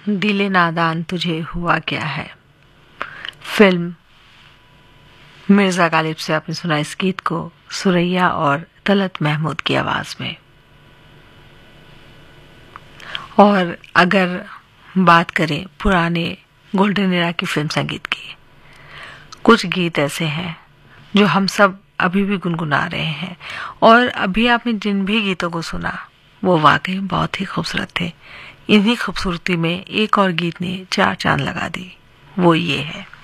दिले नादान तुझे हुआ क्या है। फिल्म मिर्जा गालिब से आपने सुना इस गीत को सुरैया और तलत महमूद की आवाज में। और अगर बात करें पुराने गोल्डन एरा की फिल्म संगीत की, कुछ गीत ऐसे हैं जो हम सब अभी भी गुनगुना रहे हैं। और अभी आपने जिन भी गीतों को सुना वो वाकई बहुत ही खूबसूरत थे। इन्हीं खूबसूरती में एक और गीत ने चार चांद लगा दी, वो ये है।